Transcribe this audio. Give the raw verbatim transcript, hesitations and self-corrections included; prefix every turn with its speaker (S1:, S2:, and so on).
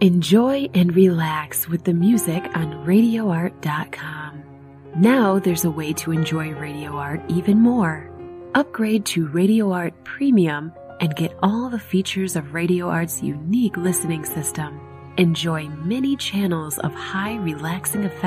S1: Enjoy and relax with the music on radio art dot com. Now there's a way to enjoy Radio Art even more. Upgrade to Radio Art Premium and get all the features of Radio Art's unique listening system. Enjoy many channels of high relaxing effects